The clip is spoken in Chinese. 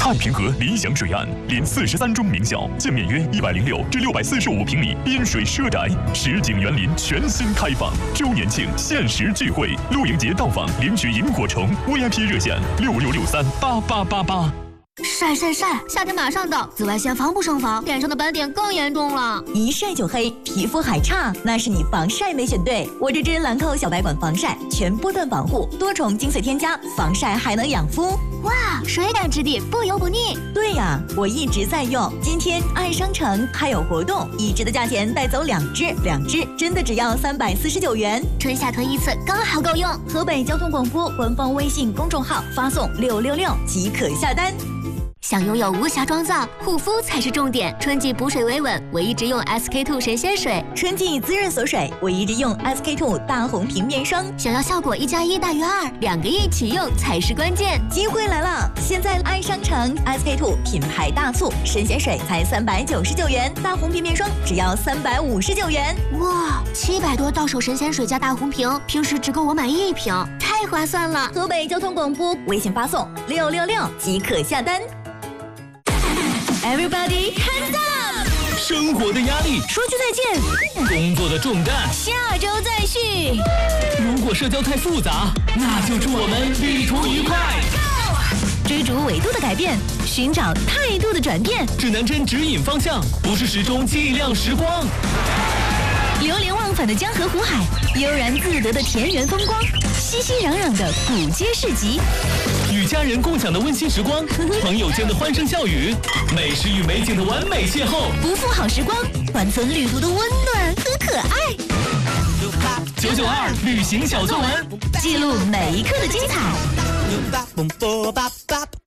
汉平和理想水岸连43中名校，建面约106至645平米滨水奢宅，实景园林全新开放。周年庆限时聚会，露营节到访领取萤火虫 VIP 热线66638888。 晒晒晒！夏天马上到，紫外线防不胜防，脸上的斑点更严重了。 一晒就黑，皮肤还差，那是你防晒没选对。我这支兰蔻小白管防晒，全波段保护，多重精粹添加，防晒还能养肤。 哇，水感质地，不油不腻。 对呀，我一直在用。今天爱商城还有活动，1支的价钱带走2支，2支真的只要349元。 春夏囤一次刚好够用。 河北交通广播官方微信公众号发送666即可下单。 想拥有无瑕妆造，护肤才是重点。春季补水维稳，我一直用 SK2 神仙水； 春季滋润锁水，我一直用 SK2 大红瓶面霜。 想要效果1+1大于2，2个一起用才是关键。 机会来了！现在爱商城 SK2 品牌大促，神仙水才399元，大红瓶面霜只要359元。 哇，700多到手神仙水加大红瓶，平时只够我买1瓶，太划算了！ 河北交通广播微信发送666即可下单。Everybody hands up！ 生活的压力， 说句再见； 工作的重担， 下周再续。 如果社交太复杂，那就祝我们旅途愉快。 追逐纬度的改变，寻找态度的转变。 指南针指引方向，不是时钟计量时光。 流连忘返的江河湖海，悠然自得的田园风光，熙熙攘攘的古街市集， 与家人共享的温馨时光，朋友间的欢声笑语，美食与美景的完美邂逅， 不负好时光，缓存旅途的温暖和可爱。 992旅行小作文， 记录每一刻的精彩。